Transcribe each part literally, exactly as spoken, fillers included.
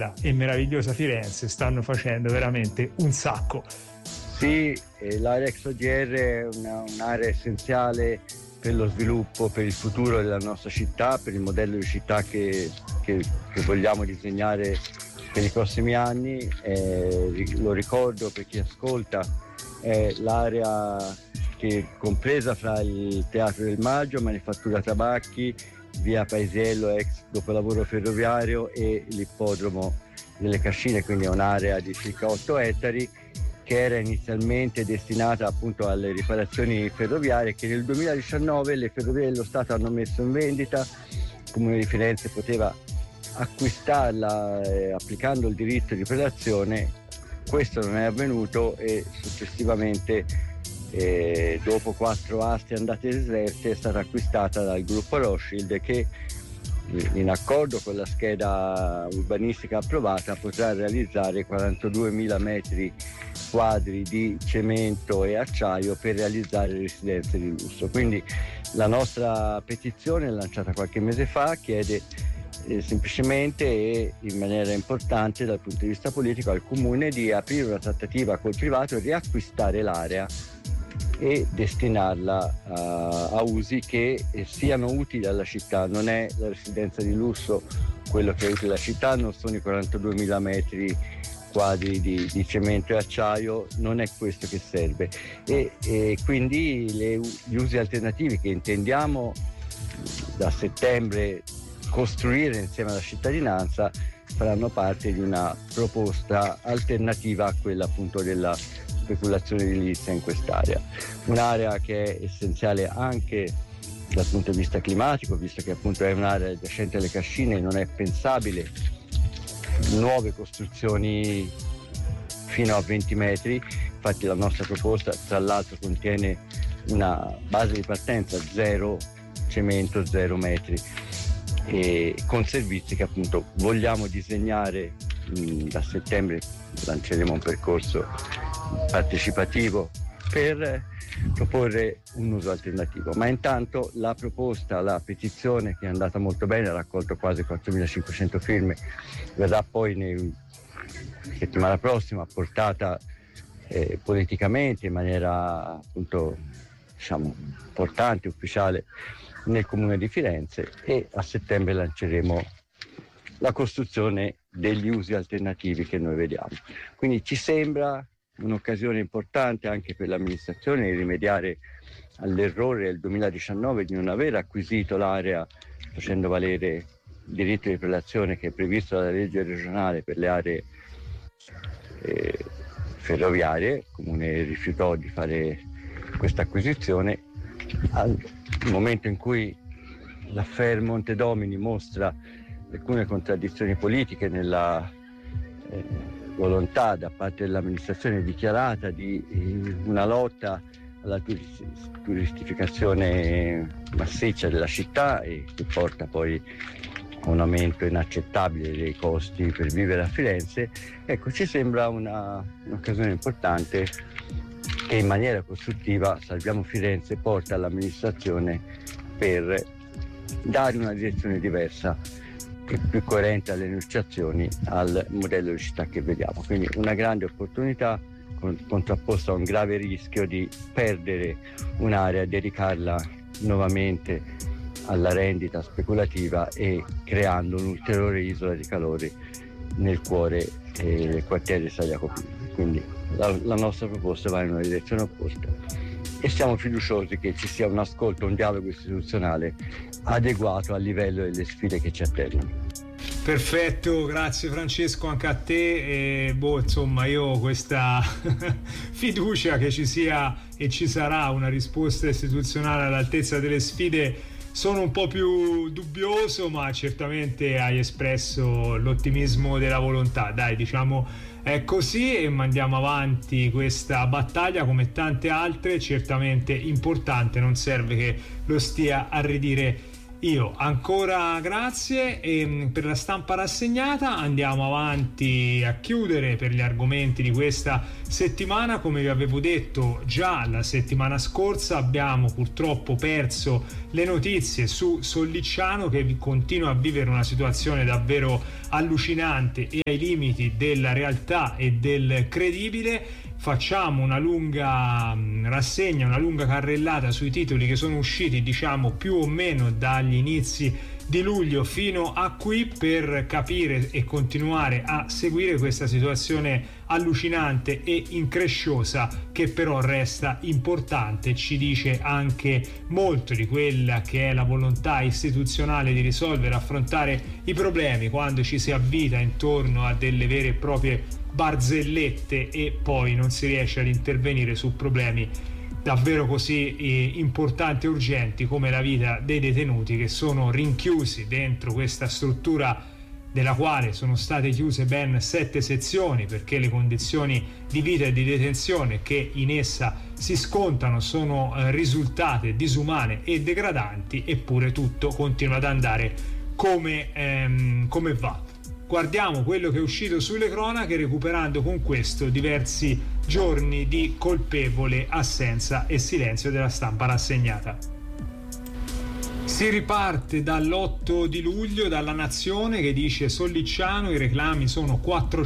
bella e meravigliosa Firenze stanno facendo veramente un sacco. Sì, l'area ex O G R è una, un'area essenziale per lo sviluppo, per il futuro della nostra città, per il modello di città che, che, che vogliamo disegnare per i prossimi anni. Eh, lo ricordo per chi ascolta, è l'area che compresa fra il Teatro del Maggio, Manifattura Tabacchi, via Paesiello ex dopolavoro ferroviario e l'ippodromo delle Cascine, quindi è un'area di circa otto ettari che era inizialmente destinata appunto alle riparazioni ferroviarie, che nel duemiladiciannove le Ferrovie dello Stato hanno messo in vendita. Il Comune di Firenze poteva acquistarla eh, applicando il diritto di prelazione. Questo non è avvenuto e successivamente eh, dopo quattro aste andate deserte è stata acquistata dal gruppo Rothschild, che in accordo con la scheda urbanistica approvata potrà realizzare quarantaduemila metri quadri di cemento e acciaio per realizzare residenze di lusso. Quindi la nostra petizione, lanciata qualche mese fa, chiede eh, semplicemente e in maniera importante dal punto di vista politico al Comune di aprire una trattativa col privato e riacquistare l'area e destinarla a, a usi che eh, siano utili alla città. Non è la residenza di lusso quello che è utile alla città, non sono i quarantaduemila metri quadri di, di cemento e acciaio, non è questo che serve. E, e quindi le, gli usi alternativi che intendiamo da settembre costruire insieme alla cittadinanza faranno parte di una proposta alternativa a quella appunto della speculazione edilizia in quest'area. Un'area che è essenziale anche dal punto di vista climatico, visto che appunto è un'area adiacente alle Cascine, non è pensabile nuove costruzioni fino a venti metri. Infatti la nostra proposta tra l'altro contiene una base di partenza zero cemento, zero metri, e con servizi che appunto vogliamo disegnare. Mh, da settembre lanceremo un percorso partecipativo per proporre un uso alternativo, ma intanto la proposta, la petizione, che è andata molto bene, ha raccolto quasi quattromilacinquecento firme, verrà poi nel, settimana prossima portata eh, politicamente in maniera appunto diciamo importante, ufficiale nel Comune di Firenze, e a settembre lanceremo la costruzione degli usi alternativi che noi vediamo. Quindi ci sembra un'occasione importante anche per l'amministrazione di rimediare all'errore del duemiladiciannove di non aver acquisito l'area facendo valere il diritto di prelazione che è previsto dalla legge regionale per le aree eh, ferroviarie. Il Comune rifiutò di fare questa acquisizione. Al momento in cui l'affaire Montedomini mostra alcune contraddizioni politiche nella eh, volontà da parte dell'amministrazione dichiarata di eh, una lotta alla turistificazione massiccia della città, e che porta poi a un aumento inaccettabile dei costi per vivere a Firenze. Ecco, ci sembra una, un'occasione importante che in maniera costruttiva Salviamo Firenze porta all'amministrazione per dare una direzione diversa e più coerente alle negoziazioni al modello di città che vediamo. Quindi una grande opportunità con, contrapposta a un grave rischio di perdere un'area e dedicarla nuovamente alla rendita speculativa e creando un'ulteriore isola di calore nel cuore eh, del quartiere San Jacopino. Quindi la, la nostra proposta va in una direzione opposta e siamo fiduciosi che ci sia un ascolto, un dialogo istituzionale adeguato al livello delle sfide che ci attendono. Perfetto, grazie Francesco anche a te. E, boh, insomma, io ho questa fiducia che ci sia e ci sarà una risposta istituzionale all'altezza delle sfide. Sono un po' più dubbioso, ma certamente hai espresso l'ottimismo della volontà. Dai, diciamo è così e mandiamo avanti questa battaglia come tante altre, certamente importante. Non serve che lo stia a ridire Io ancora grazie e per la stampa rassegnata andiamo avanti a chiudere per gli argomenti di questa settimana. Come vi avevo detto già la settimana scorsa, abbiamo purtroppo perso le notizie su Sollicciano, che continua a vivere una situazione davvero allucinante e ai limiti della realtà e del credibile. Facciamo una lunga rassegna, una lunga carrellata sui titoli che sono usciti, diciamo, più o meno dagli inizi di luglio fino a qui, per capire e continuare a seguire questa situazione allucinante e incresciosa, che però resta importante. Ci dice anche molto di quella che è la volontà istituzionale di risolvere, affrontare i problemi quando ci si avvita intorno a delle vere e proprie barzellette e poi non si riesce ad intervenire su problemi davvero così eh, importanti e urgenti come la vita dei detenuti, che sono rinchiusi dentro questa struttura della quale sono state chiuse ben sette sezioni, perché le condizioni di vita e di detenzione che in essa si scontano sono eh, risultate disumane e degradanti, eppure tutto continua ad andare come, ehm, come va. Guardiamo quello che è uscito sulle cronache, recuperando con questo diversi giorni di colpevole assenza e silenzio della stampa rassegnata. Si riparte dall'otto di luglio, dalla Nazione, che dice: Sollicciano, i reclami sono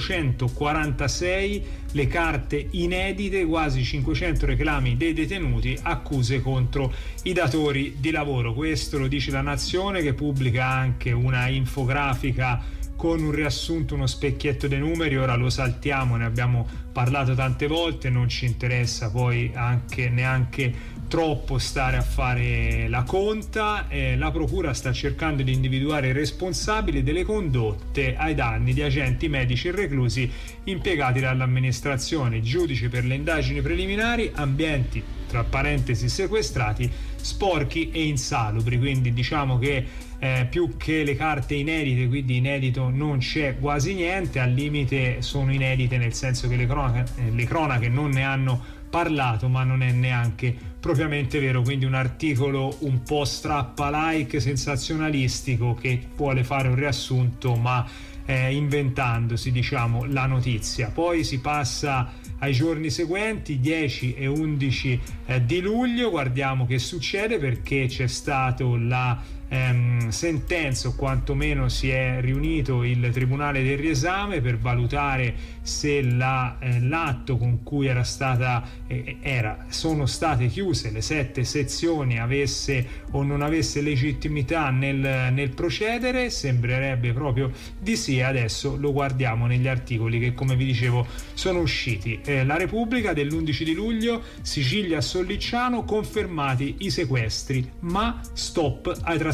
quattrocentoquarantasei, le carte inedite, quasi cinquecento reclami dei detenuti, accuse contro i datori di lavoro. Questo lo dice la Nazione, che pubblica anche una infografica con un riassunto, uno specchietto dei numeri. Ora lo saltiamo, ne abbiamo parlato tante volte, non ci interessa poi anche neanche troppo stare a fare la conta. Eh, la procura sta cercando di individuare i responsabili delle condotte ai danni di agenti medici e reclusi impiegati dall'amministrazione, giudici per le indagini preliminari, ambienti tra parentesi sequestrati, sporchi e insalubri. Quindi diciamo che Eh, più che le carte inedite, quindi inedito non c'è quasi niente, al limite sono inedite nel senso che le cronache, eh, le cronache non ne hanno parlato, ma non è neanche propriamente vero. Quindi un articolo un po' strappa like, sensazionalistico, che vuole fare un riassunto ma eh, inventandosi, diciamo, la notizia. Poi si passa ai giorni seguenti, dieci e undici eh, di luglio. Guardiamo che succede, perché c'è stato la Ehm, sentenza, o quantomeno si è riunito il Tribunale del Riesame per valutare se la, eh, l'atto con cui era stata eh, era, sono state chiuse le sette sezioni avesse o non avesse legittimità nel, nel procedere. Sembrerebbe proprio di sì. Adesso lo guardiamo negli articoli che, come vi dicevo, sono usciti. Eh, la Repubblica dell'undici di luglio: Sicilia a Sollicciano, confermati i sequestri ma stop ai trasferimenti.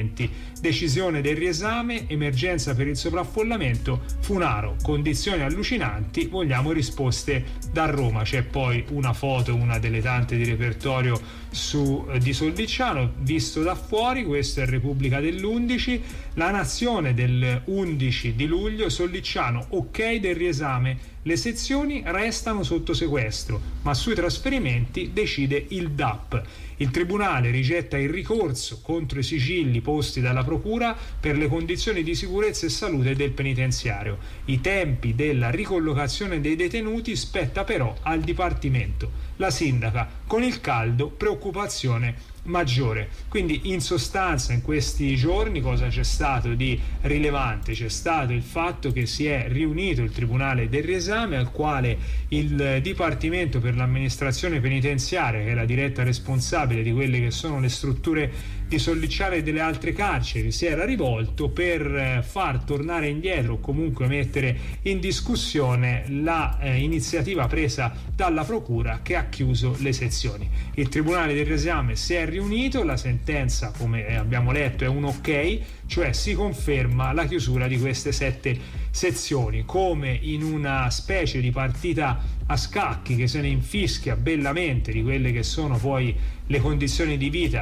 Decisione del Riesame, emergenza per il sovraffollamento, Funaro, condizioni allucinanti, vogliamo risposte da Roma. C'è poi una foto, una delle tante di repertorio su di Sollicciano visto da fuori. Questo è Repubblica dell'undici. La Nazione del undici di luglio: Sollicciano, ok del Riesame, le sezioni restano sotto sequestro, ma sui trasferimenti decide il D A P. Il Tribunale rigetta il ricorso contro i sigilli posti dalla Procura per le condizioni di sicurezza e salute del penitenziario. I tempi della ricollocazione dei detenuti spetta però al Dipartimento. La sindaca: con il caldo, preoccupazione maggiore. Quindi in sostanza in questi giorni cosa c'è stato di rilevante? C'è stato il fatto che si è riunito il Tribunale del Riesame, al quale il Dipartimento per l'amministrazione penitenziaria, che è la diretta responsabile di quelle che sono le strutture di Sollicciano e delle altre carceri, si era rivolto per far tornare indietro o comunque mettere in discussione la eh, iniziativa presa dalla Procura, che ha chiuso le sezioni. Il Tribunale del Riesame si è riunito, la sentenza, come abbiamo letto, è un ok, cioè si conferma la chiusura di queste sette sezioni, come in una specie di partita a scacchi che se ne infischia bellamente di quelle che sono poi le condizioni di vita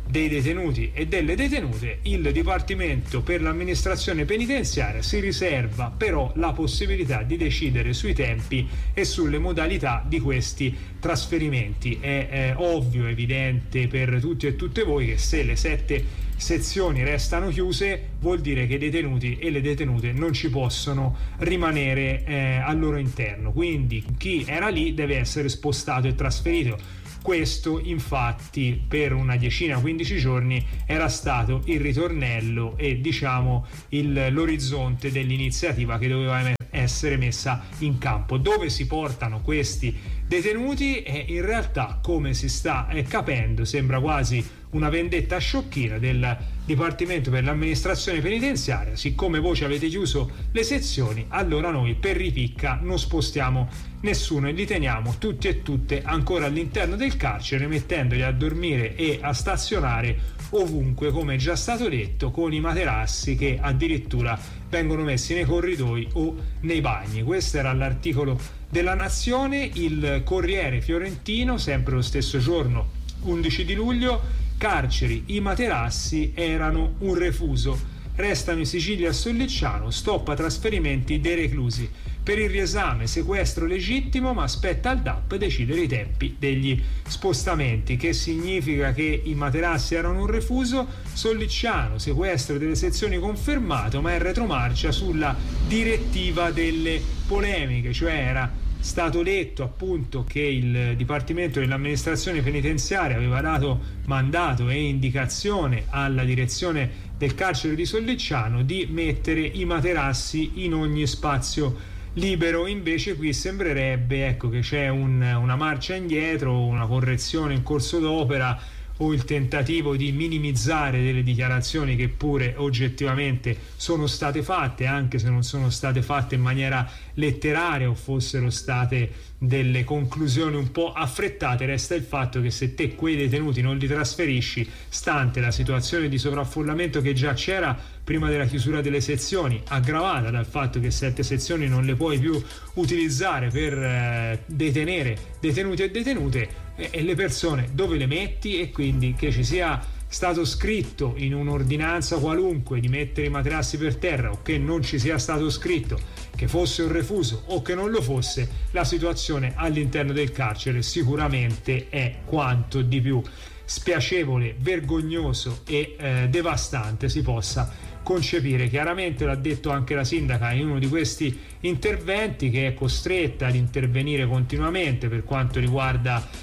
dei detenuti e delle detenute, il Dipartimento per l'amministrazione penitenziaria si riserva però la possibilità di decidere sui tempi e sulle modalità di questi trasferimenti. È, è ovvio, evidente per tutti e tutte voi che se le sette sezioni restano chiuse vuol dire che i detenuti e le detenute non ci possono rimanere eh, al loro interno, quindi chi era lì deve essere spostato e trasferito. Questo infatti per una decina, quindici giorni era stato il ritornello e diciamo il, l'orizzonte dell'iniziativa che doveva essere messa in campo. Dove si portano questi detenuti? E in realtà, come si sta eh, capendo, sembra quasi una vendetta sciocchina del Dipartimento per l'amministrazione penitenziaria. Siccome voi ci avete chiuso le sezioni, allora noi per ripicca non spostiamo nessuno e li teniamo tutti e tutte ancora all'interno del carcere, mettendoli a dormire e a stazionare ovunque, come è già stato detto, con i materassi che addirittura vengono messi nei corridoi o nei bagni. Questo era l'articolo della Nazione. Il Corriere Fiorentino, sempre lo stesso giorno, undici di luglio: carceri, i materassi erano un refuso, restano in Sicilia a Sollicciano, stop a trasferimenti dei reclusi. Per il riesame sequestro legittimo, ma spetta al D A P decidere i tempi degli spostamenti. Che significa che i materassi erano un refuso? Sollicciano, sequestro delle sezioni confermato, ma è retromarcia sulla direttiva delle polemiche, cioè era stato letto appunto che il Dipartimento dell'amministrazione penitenziaria aveva dato mandato e indicazione alla direzione del carcere di Sollicciano di mettere i materassi in ogni spazio libero. Invece qui sembrerebbe ecco che c'è un, una marcia indietro, una correzione in corso d'opera, o il tentativo di minimizzare delle dichiarazioni che pure oggettivamente sono state fatte, anche se non sono state fatte in maniera letteraria o fossero state delle conclusioni un po' affrettate. Resta il fatto che se te quei detenuti non li trasferisci, stante la situazione di sovraffollamento che già c'era prima della chiusura delle sezioni, aggravata dal fatto che sette sezioni non le puoi più utilizzare per eh, detenere detenuti e detenute, e, e le persone dove le metti? E quindi che ci sia stato scritto in un'ordinanza qualunque di mettere i materassi per terra, o che non ci sia stato scritto che fosse un refuso o che non lo fosse, la situazione all'interno del carcere sicuramente è quanto di più spiacevole, vergognoso e eh, devastante si possa concepire. Chiaramente l'ha detto anche la sindaca in uno di questi interventi, che è costretta ad intervenire continuamente per quanto riguarda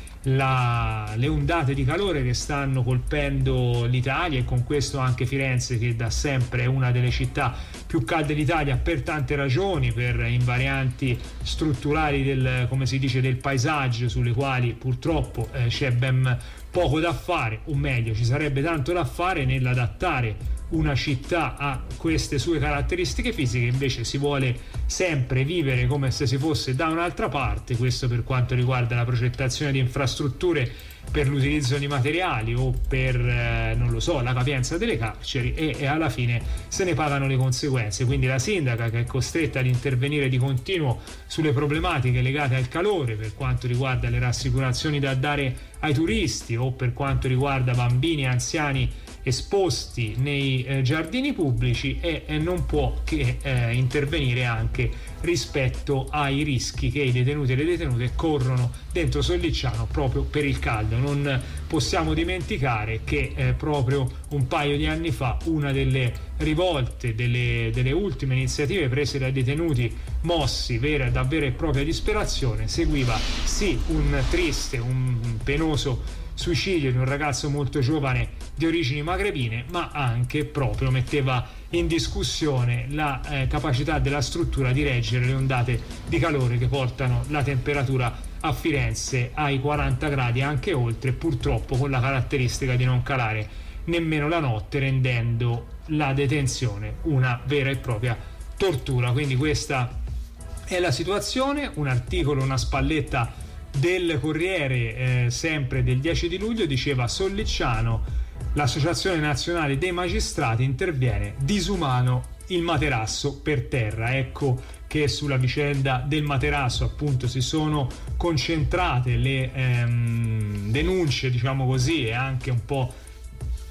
La, le ondate di calore che stanno colpendo l'Italia, e con questo anche Firenze, che da sempre è una delle città più calde d'Italia per tante ragioni, per invarianti strutturali del, come si dice, del paesaggio, sulle quali purtroppo eh, c'è ben poco da fare, o meglio ci sarebbe tanto da fare nell'adattare una città a queste sue caratteristiche fisiche. Invece si vuole sempre vivere come se si fosse da un'altra parte. Questo per quanto riguarda la progettazione di infrastrutture per l'utilizzo di materiali o per eh, non lo so, la capienza delle carceri, e, e alla fine se ne pagano le conseguenze. Quindi la sindaca, che è costretta ad intervenire di continuo sulle problematiche legate al calore, per quanto riguarda le rassicurazioni da dare ai turisti o per quanto riguarda bambini e anziani esposti nei eh, giardini pubblici, e, e non può che eh, intervenire anche rispetto ai rischi che i detenuti e le detenute corrono dentro Sollicciano proprio per il caldo. Non possiamo dimenticare che eh, proprio un paio di anni fa una delle rivolte, delle, delle ultime iniziative prese dai detenuti, mossi vera, da vera e propria disperazione, seguiva sì un triste, un penoso suicidio di un ragazzo molto giovane di origini magrebine, ma anche proprio metteva in discussione la eh, capacità della struttura di reggere le ondate di calore che portano la temperatura a Firenze ai quaranta gradi, anche oltre, purtroppo con la caratteristica di non calare nemmeno la notte, rendendo la detenzione una vera e propria tortura. Quindi questa è la situazione. Un articolo, una spalletta del Corriere eh, sempre del dieci di luglio diceva: Sollicciano, l'Associazione Nazionale dei Magistrati interviene, disumano il materasso per terra. Ecco che sulla vicenda del materasso appunto si sono concentrate le ehm, denunce, diciamo così, e anche un po'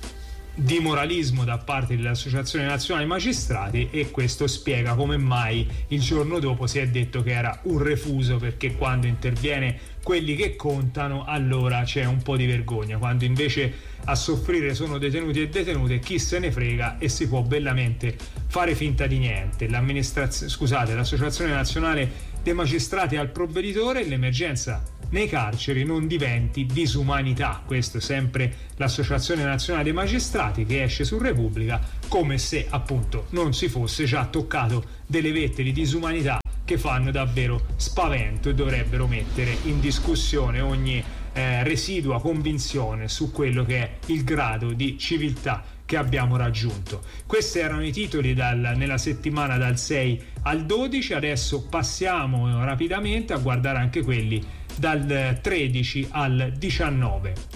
di moralismo da parte dell'Associazione Nazionale Magistrati, e questo spiega come mai il giorno dopo si è detto che era un refuso, perché quando interviene quelli che contano allora c'è un po' di vergogna, quando invece a soffrire sono detenuti e detenute chi se ne frega e si può bellamente fare finta di niente. L'amministrazione, scusate, l'Associazione Nazionale dei Magistrati al provveditore: l'emergenza nei carceri non diventi disumanità. Questo è sempre l'Associazione Nazionale dei Magistrati, che esce su Repubblica come se appunto non si fosse già toccato delle vette di disumanità che fanno davvero spavento e dovrebbero mettere in discussione ogni eh, residua convinzione su quello che è il grado di civiltà che abbiamo raggiunto. Questi erano i titoli dal, nella settimana dal sei al dodici. Adesso passiamo rapidamente a guardare anche quelli dal tredici al diciannove.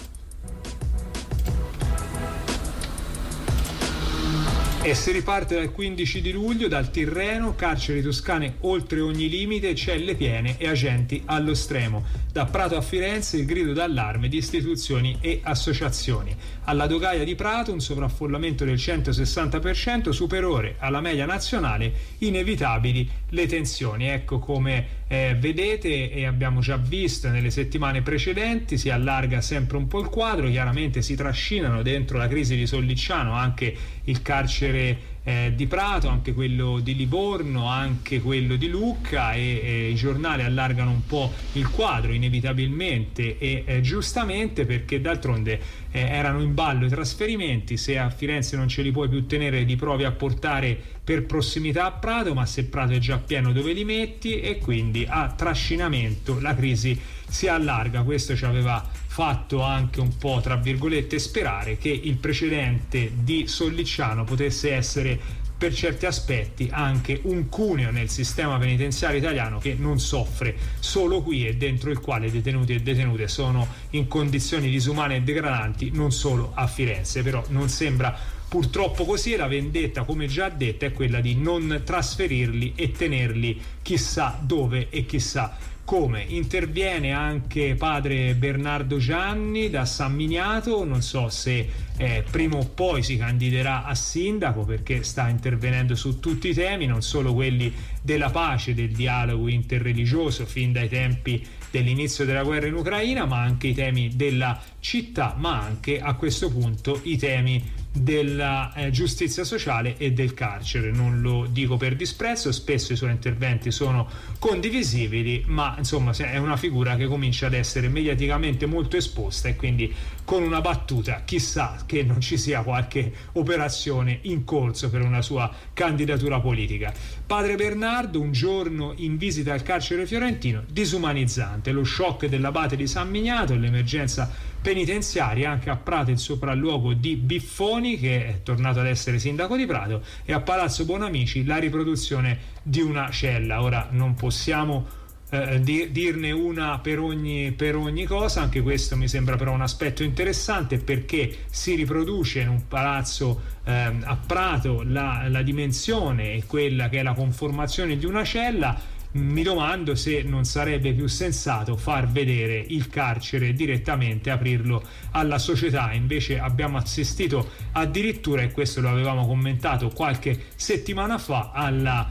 E si riparte dal quindici di luglio, dal Tirreno, carceri toscane oltre ogni limite, celle piene e agenti allo stremo. Da Prato a Firenze il grido d'allarme di istituzioni e associazioni. Alla Dogaia di Prato un sovraffollamento del centosessanta per cento, superiore alla media nazionale, inevitabili le tensioni. Ecco come eh, vedete e abbiamo già visto nelle settimane precedenti, si allarga sempre un po' il quadro, chiaramente si trascinano dentro la crisi di Sollicciano anche il carcere Eh, di Prato, anche quello di Livorno, anche quello di Lucca, e, e i giornali allargano un po' il quadro inevitabilmente e eh, giustamente, perché d'altronde eh, erano in ballo i trasferimenti. Se a Firenze non ce li puoi più tenere, li provi a portare per prossimità a Prato, ma se Prato è già pieno dove li metti? E quindi a trascinamento la crisi si allarga. Questo ci aveva fatto anche un po', tra virgolette, sperare che il precedente di Sollicciano potesse essere per certi aspetti anche un cuneo nel sistema penitenziario italiano, che non soffre solo qui e dentro il quale detenuti e detenute sono in condizioni disumane e degradanti non solo a Firenze. Però non sembra purtroppo così, e la vendetta, come già detto, è quella di non trasferirli e tenerli chissà dove e chissà come. Interviene anche padre Bernardo Gianni da San Miniato, non so se eh, prima o poi si candiderà a sindaco, perché sta intervenendo su tutti i temi, non solo quelli della pace, del dialogo interreligioso fin dai tempi dell'inizio della guerra in Ucraina, ma anche i temi della città, ma anche a questo punto i temi della eh, giustizia sociale e del carcere. Non lo dico per disprezzo, spesso i suoi interventi sono condivisibili, ma insomma è una figura che comincia ad essere mediaticamente molto esposta, e quindi con una battuta chissà che non ci sia qualche operazione in corso per una sua candidatura politica. Padre Bernardo, un giorno in visita al carcere fiorentino, disumanizzante, lo shock dell'abate di San Miniato, l'emergenza penitenziaria, anche a Prato il sopralluogo di Biffoni, che è tornato ad essere sindaco di Prato, e a Palazzo Bonamici la riproduzione di una cella. Ora non possiamo eh, di, dirne una per ogni, per ogni cosa, anche questo mi sembra però un aspetto interessante, perché si riproduce in un palazzo eh, a Prato la, la dimensione e quella che è la conformazione di una cella. Mi domando se non sarebbe più sensato far vedere il carcere direttamente, aprirlo alla società. Invece abbiamo assistito addirittura, e questo lo avevamo commentato qualche settimana fa, alla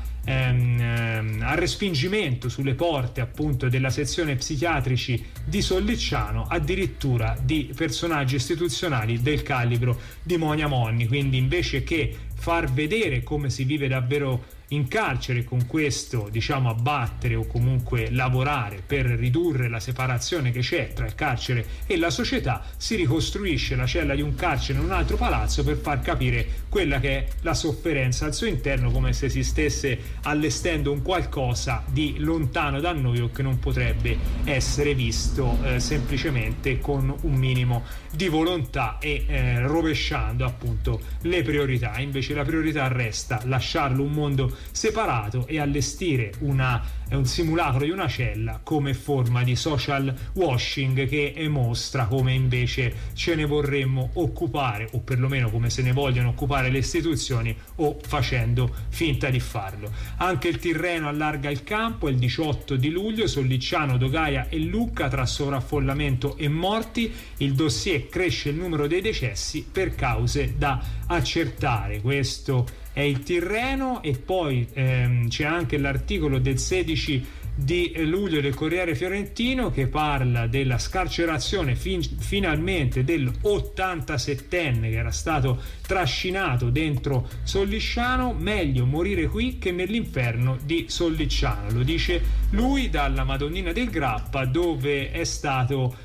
ehm, al respingimento sulle porte appunto della sezione psichiatrici di Sollicciano addirittura di personaggi istituzionali del calibro di Monia Monni. Quindi invece che far vedere come si vive davvero in carcere, con questo diciamo abbattere o comunque lavorare per ridurre la separazione che c'è tra il carcere e la società, si ricostruisce la cella di un carcere in un altro palazzo per far capire quella che è la sofferenza al suo interno, come se si stesse allestendo un qualcosa di lontano da noi o che non potrebbe essere visto eh, semplicemente con un minimo di volontà e eh, rovesciando appunto le priorità. Invece la priorità resta lasciarlo un mondo separato e allestire una, un simulacro di una cella come forma di social washing che mostra come invece ce ne vorremmo occupare, o perlomeno come se ne vogliono occupare fare le istituzioni o facendo finta di farlo. Anche il Tirreno allarga il campo. Il diciotto di luglio Sollicciano, Dogaia e Lucca tra sovraffollamento e morti. Il dossier: cresce il numero dei decessi per cause da accertare. Questo è il Tirreno. E poi ehm, c'è anche l'articolo del sedici di luglio del Corriere Fiorentino che parla della scarcerazione fin- finalmente dell'ottantasettenne che era stato trascinato dentro Sollicciano. Meglio morire qui che nell'inferno di Sollicciano, lo dice lui dalla Madonnina del Grappa, dove è stato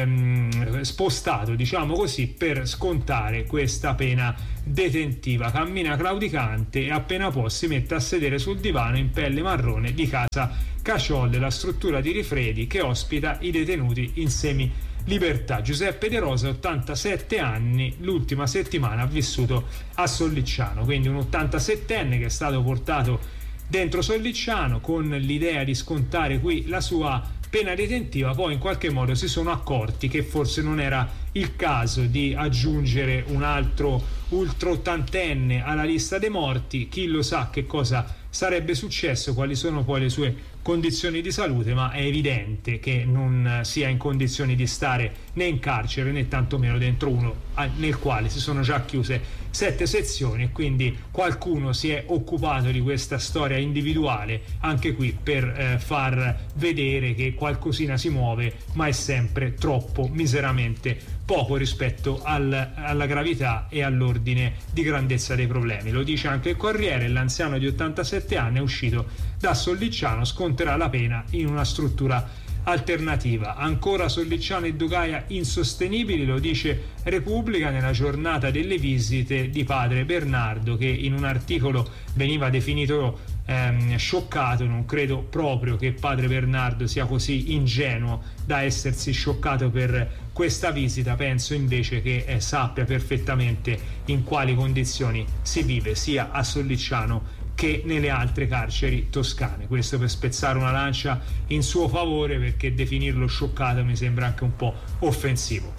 ehm, spostato, diciamo così, per scontare questa pena detentiva. Cammina claudicante e appena può si mette a sedere sul divano in pelle marrone di casa Caciolle, la struttura di Rifredi che ospita i detenuti in semi libertà. Giuseppe De Rosa, ottantasette anni, l'ultima settimana ha vissuto a Sollicciano, quindi un ottantasettenne che è stato portato dentro Sollicciano con l'idea di scontare qui la sua pena detentiva. Poi in qualche modo si sono accorti che forse non era il caso di aggiungere un altro ultra ottantenne alla lista dei morti. Chi lo sa che cosa sarebbe successo, quali sono poi le sue condizioni di salute, ma è evidente che non sia in condizioni di stare né in carcere né tantomeno dentro uno nel quale si sono già chiuse sette sezioni, e quindi qualcuno si è occupato di questa storia individuale anche qui per eh, far vedere che qualcosina si muove, ma è sempre troppo miseramente poco rispetto al, alla gravità e all'ordine di grandezza dei problemi. Lo dice anche il Corriere: l'anziano di ottantasette anni è uscito da Sollicciano, sconterà la pena in una struttura alternativa. Ancora Sollicciano e Dogaia insostenibili, lo dice Repubblica nella giornata delle visite di padre Bernardo, che in un articolo veniva definito ehm, scioccato. Non credo proprio che padre Bernardo sia così ingenuo da essersi scioccato per questa visita. Penso invece che eh, sappia perfettamente in quali condizioni si vive sia a Sollicciano che nelle altre carceri toscane. Questo per spezzare una lancia in suo favore, perché definirlo scioccato mi sembra anche un po' offensivo.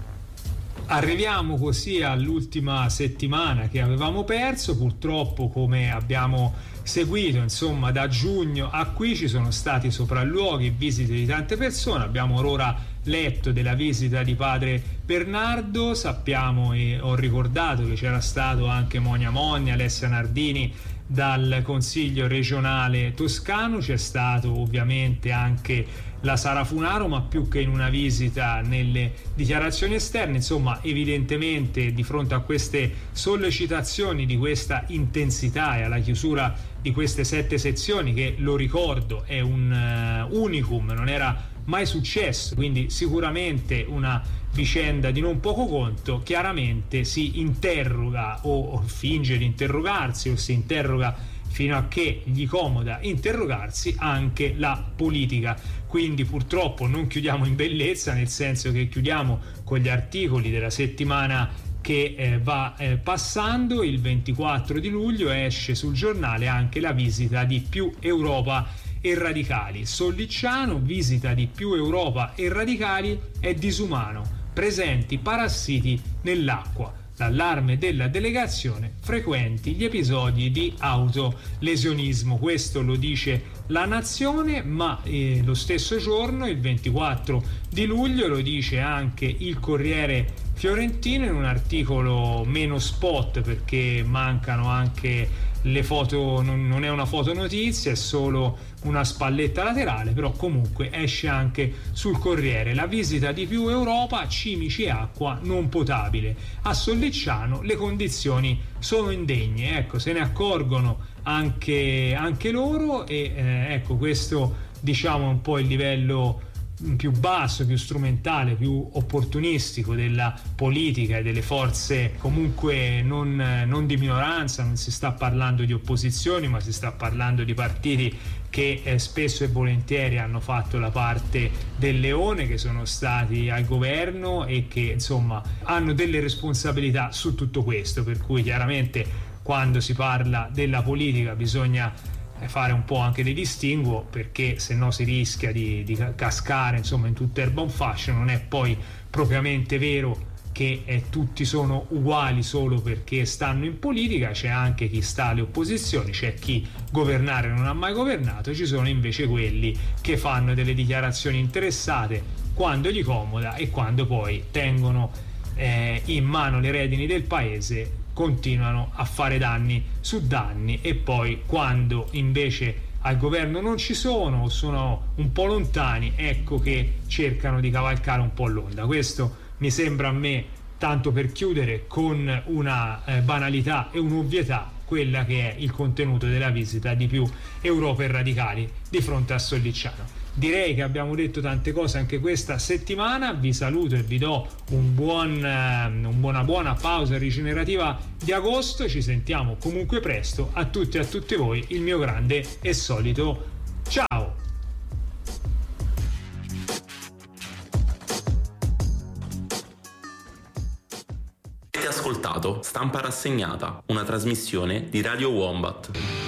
Arriviamo così all'ultima settimana che avevamo perso. Purtroppo, come abbiamo seguito, insomma, da giugno a qui ci sono stati sopralluoghi, visite di tante persone. Abbiamo ora letto della visita di padre Bernardo, sappiamo e ho ricordato che c'era stato anche Monia Monni, Alessia Nardini dal Consiglio regionale toscano, c'è stato ovviamente anche la Sara Funaro, ma più che in una visita nelle dichiarazioni esterne. Insomma, evidentemente di fronte a queste sollecitazioni di questa intensità e alla chiusura di queste sette sezioni, che lo ricordo è un uh, unicum, non era mai successo, quindi sicuramente una vicenda di non poco conto, chiaramente si interroga o, o finge di interrogarsi, o si interroga fino a che gli comoda interrogarsi anche la politica. Quindi purtroppo non chiudiamo in bellezza, nel senso che chiudiamo con gli articoli della settimana che eh, va eh, passando. Il ventiquattro di luglio esce sul giornale anche la visita di Più Europa e Radicali. Sollicciano, visita di Più Europa e Radicali, è disumano, presenti parassiti nell'acqua. L'allarme della delegazione, frequenti gli episodi di autolesionismo. Questo lo dice La Nazione, ma eh, lo stesso giorno, il ventiquattro di luglio, lo dice anche il Corriere Fiorentino in un articolo meno spot, perché mancano anche le foto, non, non è una fotonotizia, è solo una spalletta laterale, però comunque esce anche sul Corriere. La visita di Più Europa, cimici e acqua non potabile. A Sollicciano le condizioni sono indegne, ecco, se ne accorgono anche, anche loro, e eh, ecco, questo diciamo è un po' il livello più basso, più strumentale, più opportunistico della politica e delle forze comunque non, non di minoranza. Non si sta parlando di opposizioni, ma si sta parlando di partiti che eh, spesso e volentieri hanno fatto la parte del leone, che sono stati al governo e che insomma hanno delle responsabilità su tutto questo, per cui chiaramente quando si parla della politica bisogna fare un po' anche dei distinguo, perché se no si rischia di, di cascare insomma in tutta erba un fascio. Non è poi propriamente vero che eh, tutti sono uguali solo perché stanno in politica, c'è anche chi sta alle opposizioni, c'è chi governare non ha mai governato, ci sono invece quelli che fanno delle dichiarazioni interessate quando gli comoda e quando poi tengono eh, in mano le redini del paese continuano a fare danni su danni, e poi quando invece al governo non ci sono o sono un po' lontani, ecco che cercano di cavalcare un po' l'onda. Questo mi sembra a me, tanto per chiudere con una eh, banalità e un'ovvietà, quella che è il contenuto della visita di Più Europa e Radicali di fronte a Sollicciano. Direi che abbiamo detto tante cose anche questa settimana, vi saluto e vi do un buon, eh, un buona buona pausa rigenerativa di agosto, ci sentiamo comunque presto. A tutti e a tutte voi il mio grande e solito ciao! Avete ascoltato Stampa Rassegnata, una trasmissione di Radio Wombat.